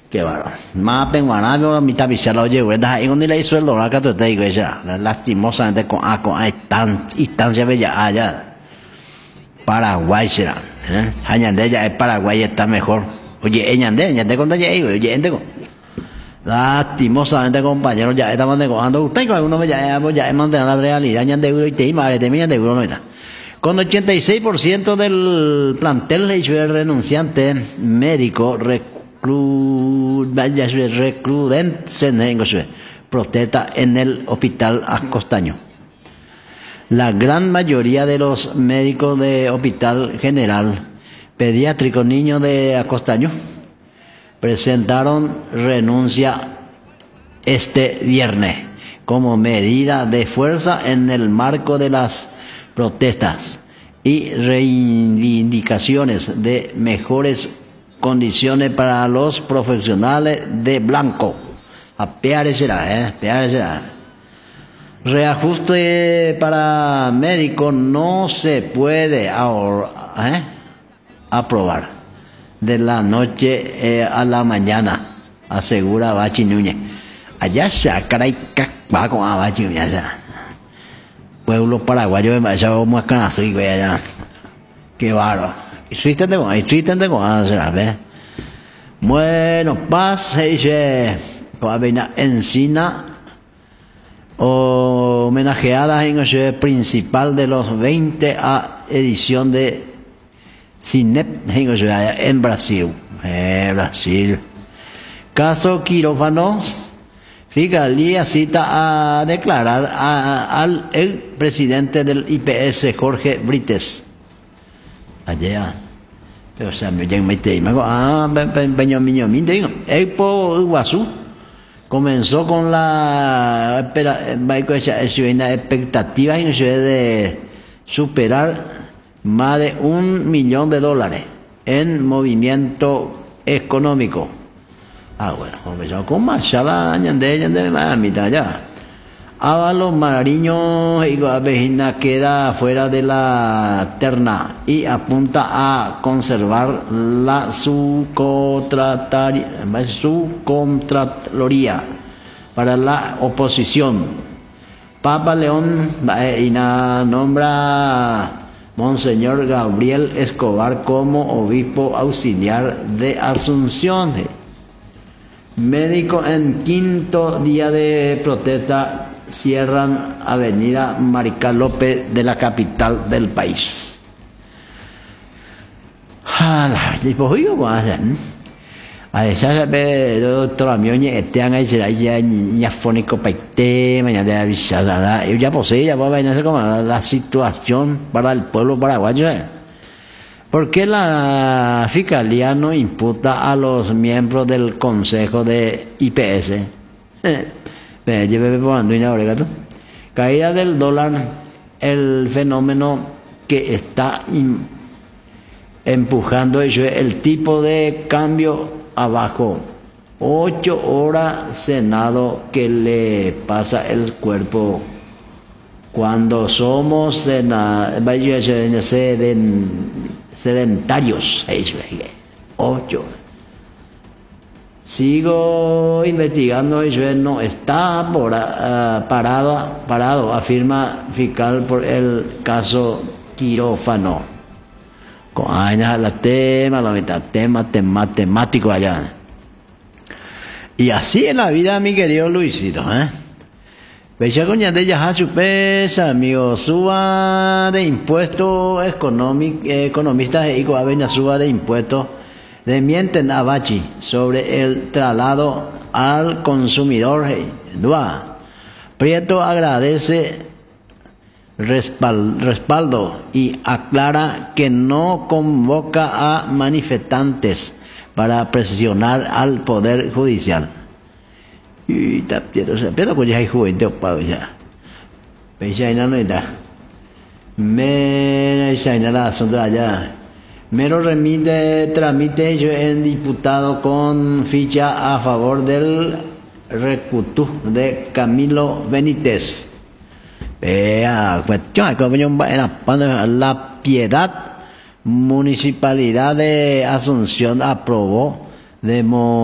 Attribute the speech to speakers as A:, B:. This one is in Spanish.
A: Qué bárbaro. Más penguanado, mitad bichar lo llevo. Y cuando le hizo el dólar, que te digo ella, lastimosamente con A, instancia bella allá. Paraguay será. Añande ya es Paraguay está mejor. Oye, Ñande cuando ya digo, oye, ente con. Lastimosamente, compañeros, ya estamos negociando. Usted con uno ya es mantener la realidad. Ñande euro y te madre, te Ñande euro no está. Con 86% del plantel de renunciante médico recrudente protesta en el hospital Acostaño. La gran mayoría de los médicos de Hospital General Pediátrico Niño de Acostaño presentaron renuncia este viernes como medida de fuerza en el marco de las protestas y reivindicaciones de mejores condiciones para los profesionales de blanco. Pearecerá. Reajuste para médicos no se puede aprobar de la noche a la mañana, asegura Bachi Núñez. Allá se va con Bachi Núñez. Pueblo paraguayo me vaya como escanazo y ve allá. Qué bárbaro. Y trístente con será, ¿ves? Bueno, paz, dice, Coavena Encina, homenajeadas en el principal de los 20 a edición de CINEP en Brasil. Brasil. Caso quirófanos. Fiscalía cita a declarar al el presidente del IPS, Jorge Brites. Allá. Pero se me llega Iguazú comenzó con la expectativa de superar más de $1 millón en movimiento económico. Bueno, comenzó con Machala, Ñande, mitad ya. Ábalos Mariño y Avejina queda fuera de la terna y apunta a conservar la subcontraloría para la oposición. Papa León nombra Monseñor Gabriel Escobar como obispo auxiliar de Asunción. Médico en quinto día de protesta cierran Avenida Marical López de la capital del país. A esa doctor Amioñe estean ahí será ya fónico paite mañana de avisada y ya posee ya va a venir como la situación para el pueblo paraguayo. ¿Por qué la Fiscalía no imputa a los miembros del Consejo de IPS? Caída del dólar, el fenómeno que está empujando el tipo de cambio abajo. 8 horas Senado que le pasa el cuerpo cuando somos sedentarios. 8. Sigo investigando y no está parado, afirma fiscal por el caso quirófano. Con la tema temático allá. Y así en la vida, mi querido Luisito, Veía con de ya su pesa, amigo, suba de impuestos economistas y coabeña suba de impuestos desmienten a Bachi sobre el traslado al consumidor. Prieto agradece respaldo y aclara que no convoca a manifestantes para presionar al Poder Judicial. Y pero pues ya hay juventud para ya. Pensé en no está. Me la asunto allá. Mero tramite yo en diputado con ficha a favor del recutú de Camilo Benítez. Cuestión la Piedad, Municipalidad de Asunción aprobó